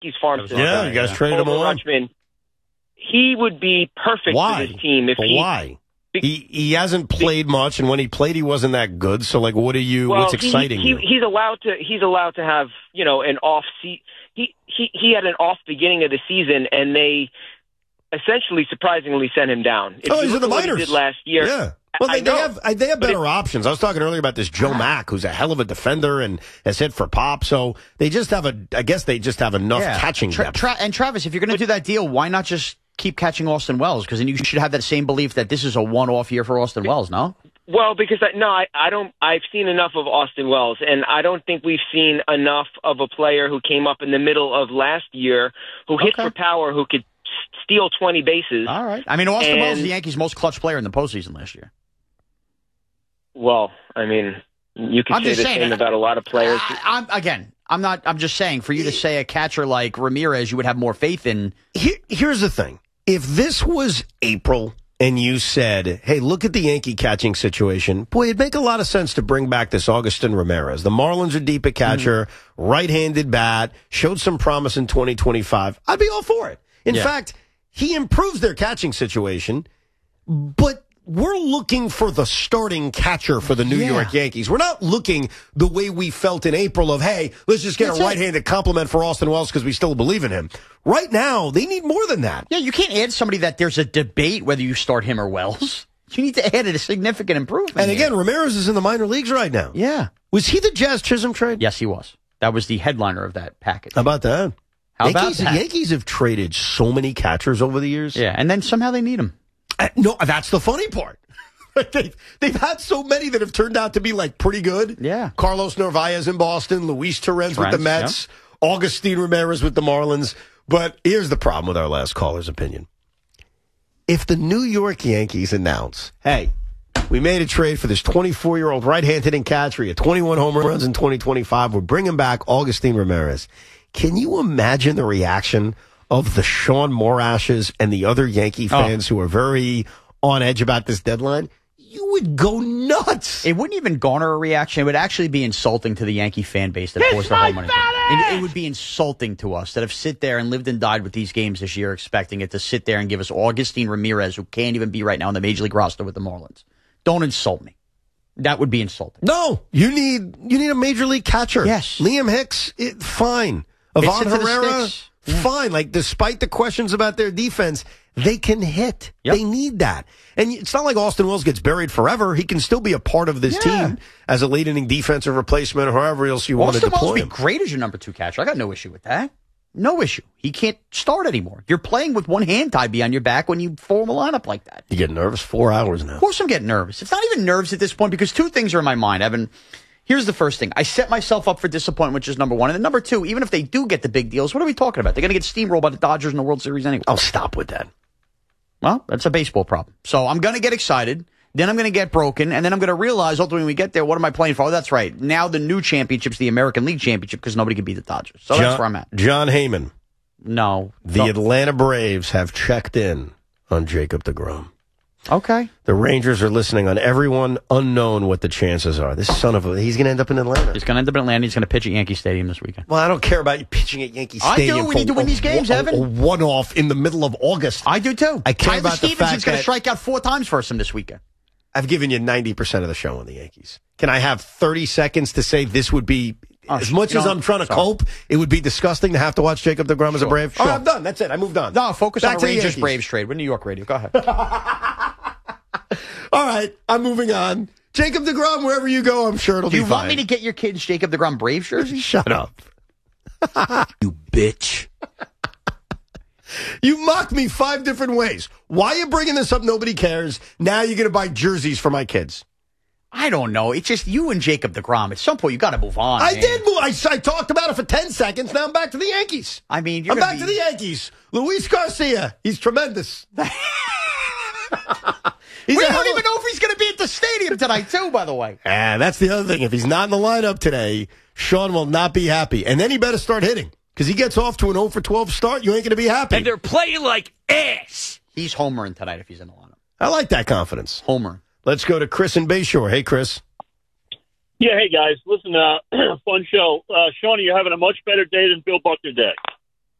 Yankees farm system. Yeah, you guys traded him away. Rutschman, he would be perfect for this team. Why? He hasn't played much, and when he played, he wasn't that good. So, like, what's exciting you? He's allowed to have, an off season. He had an off beginning of the season, and they essentially, surprisingly, sent him down. He's in the minors. He did last year. Yeah. Well, they have better options. I was talking earlier about this Joe Mack, who's a hell of a defender and has hit for pop. So they just have enough catching depth. And Travis, if you're going to do that deal, why not just keep catching Austin Wells? Because then you should have that same belief that this is a one-off year for Austin Wells, no? Well, because I don't. I've seen enough of Austin Wells, and I don't think we've seen enough of a player who came up in the middle of last year, who hit for power, who could steal 20 bases. All right. I mean, Austin Wells is the Yankees' most clutch player in the postseason last year. Well, I mean, you could say the same about a lot of players. I'm just saying, for you to say a catcher like Ramirez, you would have more faith in. Here's the thing. If this was April and you said, hey, look at the Yankee catching situation, boy, it'd make a lot of sense to bring back this Augustin Ramirez. The Marlins are deep at catcher, right-handed bat, showed some promise in 2025. I'd be all for it. In fact, he improves their catching situation, but we're looking for the starting catcher for the New York Yankees. We're not looking the way we felt in April of, hey, let's just get a right-handed compliment for Austin Wells because we still believe in him. Right now, they need more than that. Yeah, you can't add somebody that there's a debate whether you start him or Wells. You need to add a significant improvement. And again, Ramirez is in the minor leagues right now. Yeah. Was he the Jazz Chisholm trade? Yes, he was. That was the headliner of that package. How about that? About that? Yankees have traded so many catchers over the years. Yeah, and then somehow they need them. No, that's the funny part. They've had so many that have turned out to be like pretty good. Yeah. Carlos Narvaez in Boston, Luis Torrens with the Mets, Augustin Ramirez with the Marlins. But here's the problem with our last caller's opinion. If the New York Yankees announce, hey, we made a trade for this 24-year-old right-handed hitting catcher. He had 21 home runs in 2025. We're bringing back Augustin Ramirez. Can you imagine the reaction of the Sean Morashes and the other Yankee fans who are very on edge about this deadline? You would go nuts. It wouldn't even garner a reaction. It would actually be insulting to the Yankee fan base that pours their whole money. It would be insulting to us that have sit there and lived and died with these games this year, expecting it to sit there and give us Augustin Ramirez, who can't even be right now in the Major League roster with the Marlins. Don't insult me. That would be insulting. No, you need a Major League catcher. Yes. Liam Hicks, fine. Ivan Herrera, fine. Like, despite the questions about their defense, they can hit. Yep. They need that. And it's not like Austin Wells gets buried forever. He can still be a part of this team as a late-inning defensive replacement or however else you want to deploy him. Austin Wells would be great as your number 2 catcher. I got no issue with that. No issue. He can't start anymore. You're playing with one hand tied behind your back when you form a lineup like that. You get nervous? 4 hours now. Of course I'm getting nervous. It's not even nerves at this point because 2 things are in my mind, Evan. Here's the first thing. I set myself up for disappointment, which is number 1. And then number 2, even if they do get the big deals, what are we talking about? They're going to get steamrolled by the Dodgers in the World Series anyway. I'll stop with that. Well, that's a baseball problem. So I'm going to get excited. Then I'm going to get broken. And then I'm going to realize, ultimately, when we get there, what am I playing for? Oh, that's right. Now the new championship's the American League Championship because nobody can beat the Dodgers. So that's where I'm at. John Heyman. No. The Atlanta Braves have checked in on Jacob deGrom. Okay. The Rangers are listening on everyone unknown what the chances are. This son of a... He's going to end up in Atlanta. He's going to end up in Atlanta. He's going to pitch at Yankee Stadium this weekend. Well, I don't care about you pitching at Yankee Stadium. I do. We need to win these games, Evan. A one-off in the middle of August. I do, too. I care about the fact that... Stevenson's going to strike out 4 times for us this weekend. I've given you 90% of the show on the Yankees. Can I have 30 seconds to say this would be... As much as I'm trying to cope, it would be disgusting to have to watch Jacob deGrom as a Brave. Sure. All right, I'm done. That's it. I moved on. No, focus on the Rangers-Braves trade. We're New York radio. Go ahead. All right, I'm moving on. Jacob deGrom, wherever you go, I'm sure it'll be fine. Do you want me to get your kids Jacob deGrom Braves jersey? Shut up. You bitch. You mocked me 5 different ways. Why are you bringing this up? Nobody cares. Now you're going to buy jerseys for my kids. I don't know. It's just you and Jacob deGrom. At some point, you got to move on. I did move. I talked about it for 10 seconds. Now I'm back to the Yankees. I mean, I'm back to the Yankees. Luis Garcia. He's tremendous. We don't even know if he's going to be at the stadium tonight, too, by the way. And that's the other thing. If he's not in the lineup today, Sean will not be happy. And then he better start hitting. Because he gets off to an 0 for 12 start, you ain't going to be happy. And they're playing like ass. He's homering tonight if he's in the lineup. I like that confidence. Homer. Let's go to Chris in Bayshore. Hey, Chris. Yeah, hey, guys. Listen, fun show. Sean, you're having a much better day than Bill Buckner Day.